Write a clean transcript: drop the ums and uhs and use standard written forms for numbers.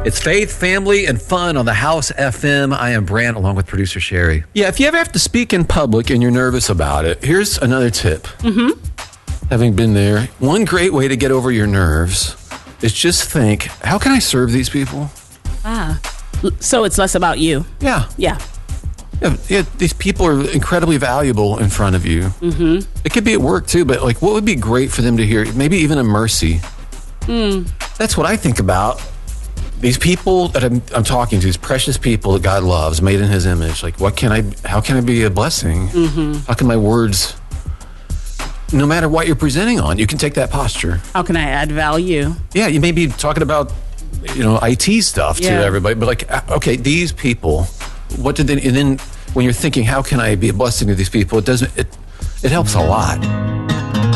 It's faith, family, and fun on the House FM. I am Brant, along with producer Sherry. Yeah, if you ever have to speak in public and you're nervous about it, here's another tip. Having been there, one great way to get over your nerves is just think, how can I serve these people? So it's less about you. Yeah. Yeah. Yeah, these people are incredibly valuable in front of you. It could be at work too, but like, what would be great for them to hear? Maybe even a mercy. That's what I think about. These people that I'm talking to, these precious people that God loves, made in His image. Like, how can I be a blessing? How can my words, no matter what you're presenting on, you can take that posture. How can I add value? Yeah, you may be talking about, IT stuff to everybody, but like, okay, these people, what did they, and then when you're thinking, how can I be a blessing to these people? It helps a lot.